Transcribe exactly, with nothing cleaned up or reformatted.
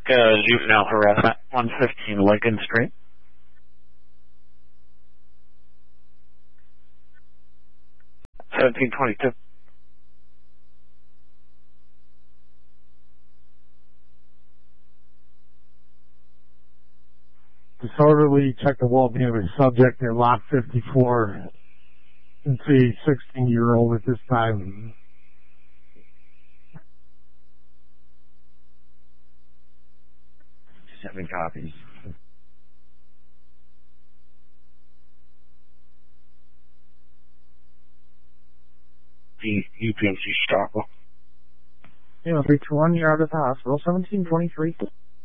uh, juvenile harassment, one fifteen Lincoln Street. seventeen twenty-two. Disorderly, check the well-being of the subject near lot fifty-four. And see sixteen-year-old at this time. Seven copies. The U P M C Stockwell. Yeah, reach one, you're out of the hospital, seventeen twenty-three.